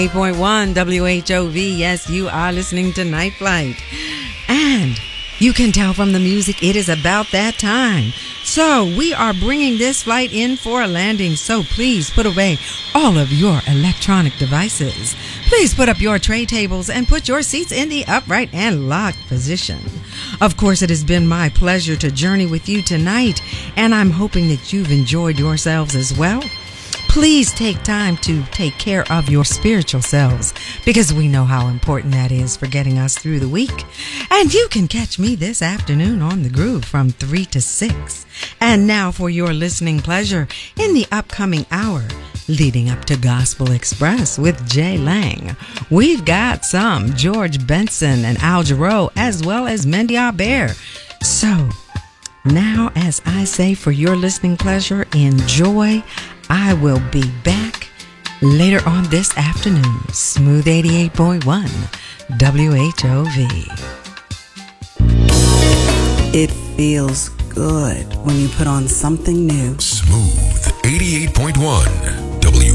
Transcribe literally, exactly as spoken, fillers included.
eight point one W H O V. Yes, you are listening to Night Flight. And you can tell from the music it is about that time. So we are bringing this flight in for a landing. So please put away all of your electronic devices. Please put up your tray tables and put your seats in the upright and locked position. Of course, it has been my pleasure to journey with you tonight, and I'm hoping that you've enjoyed yourselves as well. Please take time to take care of your spiritual selves, because we know how important that is for getting us through the week. And you can catch me this afternoon on The Groove from three to six. And now for your listening pleasure in the upcoming hour, leading up to Gospel Express with Jay Lang, we've got some George Benson and Al Jarreau, as well as Mendy Albert. So now, as I say, for your listening pleasure, enjoy. I will be back later on this afternoon. Smooth eighty-eight point one W H O V. It feels good when you put on something new. Smooth eighty-eight point one